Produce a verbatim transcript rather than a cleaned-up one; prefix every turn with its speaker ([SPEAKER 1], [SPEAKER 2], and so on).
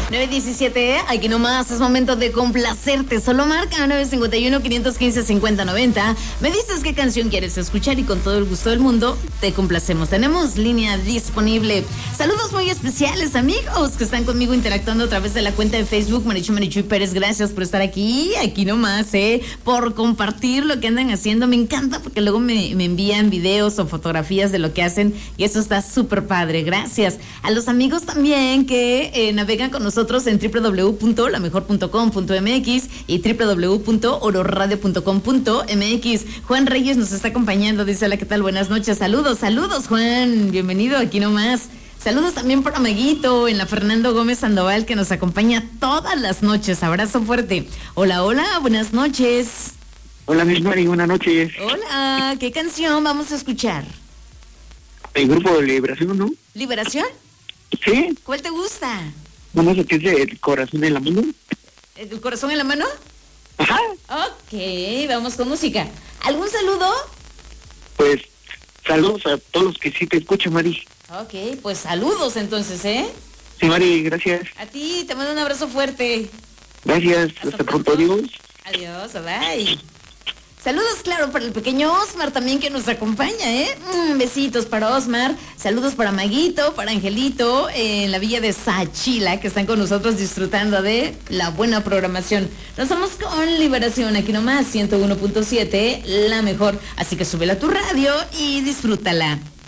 [SPEAKER 1] nueve diecisiete, aquí nomás es momento de complacerte. Solo marca nueve cinco uno, cinco uno cinco, cinco cero nueve cero. Me dices qué canción quieres escuchar y con todo el gusto del mundo te complacemos. Tenemos línea disponible. Saludos muy especiales, amigos, que están conmigo interactuando a través de la cuenta de Facebook Marichu Marichuy Pérez. Gracias por estar aquí, aquí nomás, eh, por compartir lo que andan haciendo. Me encanta porque luego me, me envían videos o fotografías de lo que hacen y eso está súper padre. Gracias. A los amigos también que eh, navegan con nosotros en doble u doble u doble u punto la mejor punto com punto m x y doble u doble u doble u punto oro radio punto com punto m x. Juan Reyes nos está acompañando, dice: hola, ¿qué tal? Buenas noches, saludos, saludos, Juan, bienvenido aquí nomás. Saludos también por Maguito en la Fernando Gómez Sandoval, que nos acompaña todas las noches. Abrazo fuerte. Hola, hola, buenas noches.
[SPEAKER 2] Hola, Miss Mari, buenas noches.
[SPEAKER 1] Hola, ¿qué canción vamos a escuchar?
[SPEAKER 2] El grupo de Liberación, ¿no?
[SPEAKER 1] ¿Liberación?
[SPEAKER 2] Sí.
[SPEAKER 1] ¿Cuál te gusta?
[SPEAKER 2] Vamos a decir el corazón en la mano.
[SPEAKER 1] ¿El corazón en la mano?
[SPEAKER 2] Ajá.
[SPEAKER 1] Ok, vamos con música. ¿Algún saludo?
[SPEAKER 2] Pues, saludos a todos los que sí te escuchan, Mari.
[SPEAKER 1] Ok, pues saludos entonces, ¿eh?
[SPEAKER 2] Sí, Mari, gracias.
[SPEAKER 1] A ti, te mando un abrazo fuerte.
[SPEAKER 2] Gracias, hasta, hasta pronto, adiós.
[SPEAKER 1] Adiós, bye. Saludos, claro, para el pequeño Osmar también que nos acompaña, ¿eh? Mm, besitos para Osmar, saludos para Maguito, para Angelito, eh, en la villa de Sachila, que están con nosotros disfrutando de la buena programación. Nos vamos con Liberación, aquí nomás, ciento uno punto siete, la mejor. Así que súbela a tu radio y disfrútala.